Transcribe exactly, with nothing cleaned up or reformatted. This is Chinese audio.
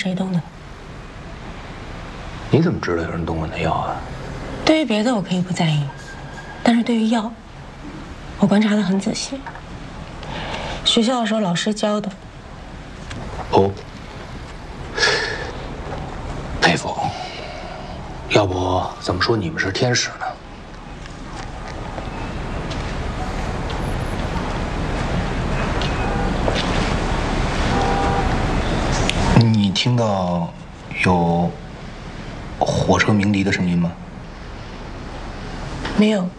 谁动的。 你怎么知道有人动我的药啊？ 对于别的我可以不在意，但是对于药，我观察得很仔细。学校的时候老师教的。 哦，佩服。要不怎么说你们是天使呢？你听到有火车鸣笛的声音吗？ 没有。